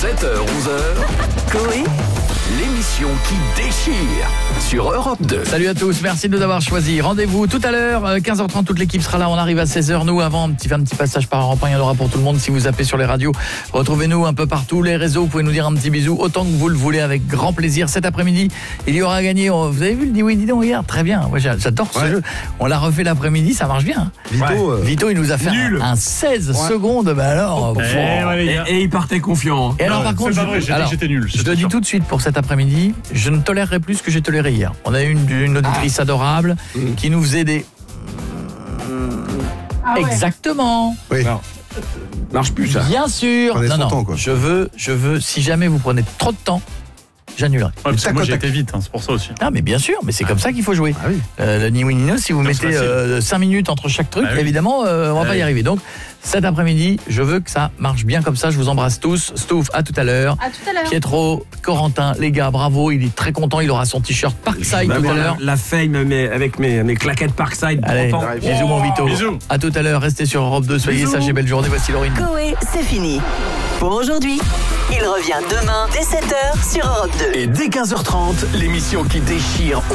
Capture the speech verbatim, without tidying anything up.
sept heures, onze heures, Coé, l'émission qui déchire sur Europe deux. Salut à tous, merci de nous avoir choisis. Rendez-vous tout à l'heure, quinze heures trente, toute l'équipe sera là. On arrive à seize heures. Nous, avant, un petit, un petit passage par Europe un, il y en aura pour tout le monde. Si vous zappez sur les radios, retrouvez-nous un peu partout. Les réseaux, vous pouvez nous dire un petit bisou autant que vous le voulez, avec grand plaisir. Cet après-midi, il y aura gagné. Vous avez vu le Dis oui, dis donc hier? Très bien. Moi, j'adore ce ouais. jeu. On l'a refait l'après-midi, ça marche bien. Vito, ouais. euh... Vito, il nous a fait un, un seize ouais. secondes. Bah alors, et, ouais, et, et il partait confiant. Et alors, non, par contre, pas vrai, je, alors, j'étais nul. Je te dis tout de suite pour cet après-midi, je ne tolérerai plus ce que j'ai toléré hier. On a eu une, une auditrice ah. adorable mmh. qui nous faisait des... Ah ouais. Exactement. Oui. Non. Marche plus ça. Bien sûr. Non, non. Temps, quoi. Je veux, je veux. Si jamais vous prenez trop de temps, j'annulerai. Ouais, parce que moi j'ai été vite, hein, c'est pour ça aussi. Ah mais bien sûr, mais c'est ah. comme ça qu'il faut jouer. Ah oui. euh, le ni oui ni non, si vous non, mettez euh, cinq minutes entre chaque truc, ah oui. évidemment, euh, on va ah pas oui. y arriver. Donc cet après-midi, je veux que ça marche bien comme ça. Je vous embrasse tous. Stouff, à tout à l'heure. À tout à l'heure. Pietro, Corentin, les gars, bravo. Il est très content. Il aura son t-shirt Parkside bah, tout à l'heure. La fame avec mes, mes claquettes Parkside. Allez, bisous mon Vito. Bisous. À tout à l'heure. Restez sur Europe deux. Soyez sages et belle journée. Voici Laurine. Coé, c'est fini. Pour aujourd'hui, il revient demain dès sept heures sur Europe deux. Et dès quinze heures trente, l'émission qui déchire